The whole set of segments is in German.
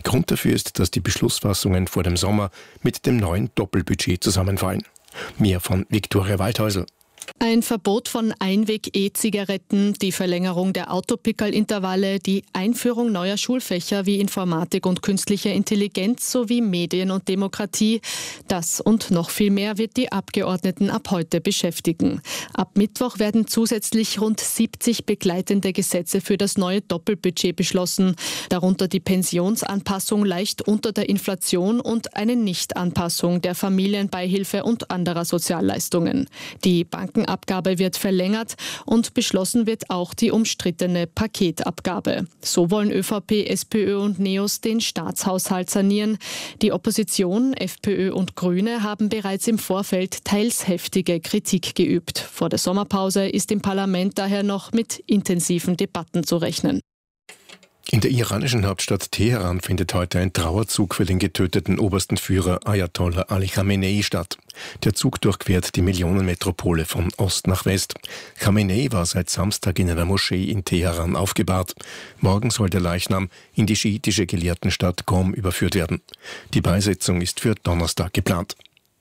Grund dafür ist, dass die Beschlussfassungen vor dem Sommer mit dem neuen Doppelbudget zusammenfallen. Mehr von Viktoria Waldhäusl. Ein Verbot von Einweg-E-Zigaretten, die Verlängerung der Autopickerl-Intervalle, die Einführung neuer Schulfächer wie Informatik und künstliche Intelligenz sowie Medien und Demokratie. Das und noch viel mehr wird die Abgeordneten ab heute beschäftigen. Ab Mittwoch werden zusätzlich rund 70 begleitende Gesetze für das neue Doppelbudget beschlossen. Darunter die Pensionsanpassung leicht unter der Inflation und eine Nichtanpassung der Familienbeihilfe und anderer Sozialleistungen. Die Bankenabgabe wird verlängert und beschlossen wird auch die umstrittene Paketabgabe. So wollen ÖVP, SPÖ und NEOS den Staatshaushalt sanieren. Die Opposition, FPÖ und Grüne, haben bereits im Vorfeld teils heftige Kritik geübt. Vor der Sommerpause ist im Parlament daher noch mit intensiven Debatten zu rechnen. In der iranischen Hauptstadt Teheran findet heute ein Trauerzug für den getöteten obersten Führer Ayatollah Ali Khamenei statt. Der Zug durchquert die Millionenmetropole von Ost nach West. Khamenei war seit Samstag in einer Moschee in Teheran aufgebahrt. Morgen soll der Leichnam in die schiitische Gelehrtenstadt Qom überführt werden. Die Beisetzung ist für Donnerstag geplant.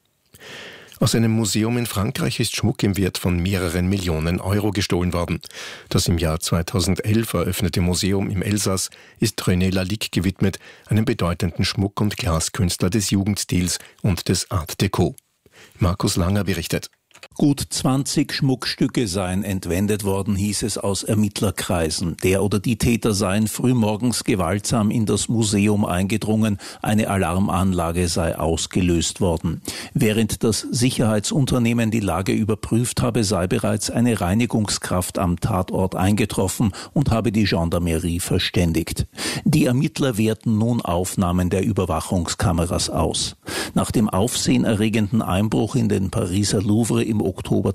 Aus einem Museum in Frankreich ist Schmuck im Wert von mehreren Millionen Euro gestohlen worden. Das im Jahr 2011 eröffnete Museum im Elsass ist René Lalique gewidmet, einem bedeutenden Schmuck- und Glaskünstler des Jugendstils und des Art Deco. Markus Langer berichtet. Gut 20 Schmuckstücke seien entwendet worden, hieß es aus Ermittlerkreisen. Der oder die Täter seien frühmorgens gewaltsam in das Museum eingedrungen, eine Alarmanlage sei ausgelöst worden. Während das Sicherheitsunternehmen die Lage überprüft habe, sei bereits eine Reinigungskraft am Tatort eingetroffen und habe die Gendarmerie verständigt. Die Ermittler werten nun Aufnahmen der Überwachungskameras aus. Nach dem aufsehenerregenden Einbruch in den Pariser Louvre im Oktober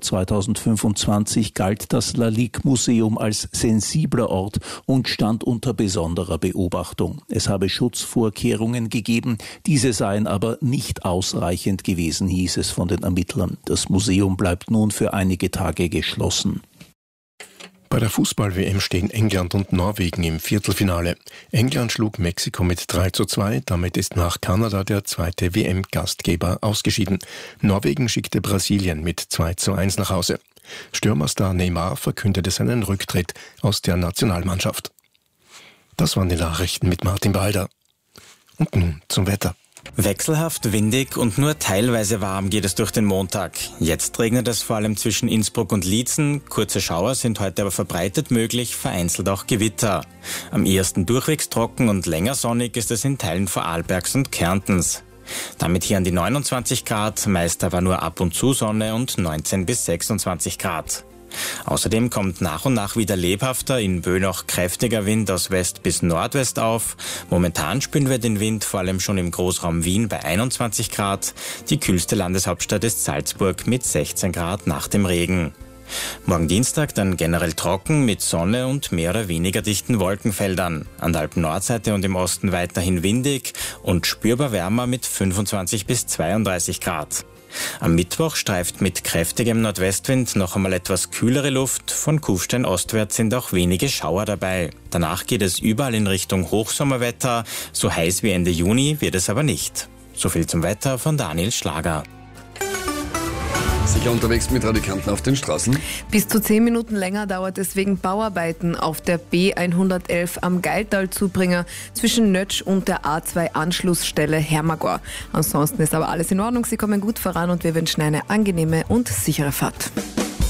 2025 galt das Lalique-Museum als sensibler Ort und stand unter besonderer Beobachtung. Es habe Schutzvorkehrungen gegeben, diese seien aber nicht ausreichend gewesen, hieß es von den Ermittlern. Das Museum bleibt nun für einige Tage geschlossen. Bei der Fußball-WM stehen England und Norwegen im Viertelfinale. England schlug Mexiko mit 3:2, damit ist nach Kanada der zweite WM-Gastgeber ausgeschieden. Norwegen schickte Brasilien mit 2:1 nach Hause. Stürmerstar Neymar verkündete seinen Rücktritt aus der Nationalmannschaft. Das waren die Nachrichten mit Martin Balder. Und nun zum Wetter. Wechselhaft, windig und nur teilweise warm geht es durch den Montag. Jetzt regnet es vor allem zwischen Innsbruck und Liezen. Kurze Schauer sind heute aber verbreitet möglich, vereinzelt auch Gewitter. Am ehesten durchwegs trocken und länger sonnig ist es in Teilen Vorarlbergs und Kärntens. Damit hier an die 29 Grad, meist aber nur ab und zu Sonne und 19 bis 26 Grad. Außerdem kommt nach und nach wieder lebhafter, in Böen auch kräftiger Wind aus West bis Nordwest auf. Momentan spüren wir den Wind vor allem schon im Großraum Wien bei 21 Grad. Die kühlste Landeshauptstadt ist Salzburg mit 16 Grad nach dem Regen. Morgen Dienstag dann generell trocken mit Sonne und mehr oder weniger dichten Wolkenfeldern. An der Alpen-Nordseite und im Osten weiterhin windig und spürbar wärmer mit 25 bis 32 Grad. Am Mittwoch streift mit kräftigem Nordwestwind noch einmal etwas kühlere Luft. Von Kufstein ostwärts sind auch wenige Schauer dabei. Danach geht es überall in Richtung Hochsommerwetter. So heiß wie Ende Juni wird es aber nicht. So viel zum Wetter von Daniel Schlager. Sicher unterwegs mit Radikanten auf den Straßen? Bis zu 10 Minuten länger dauert es wegen Bauarbeiten auf der B111 am Geiltal-Zubringer zwischen Nötsch und der A2-Anschlussstelle Hermagor. Ansonsten ist aber alles in Ordnung, Sie kommen gut voran und wir wünschen eine angenehme und sichere Fahrt.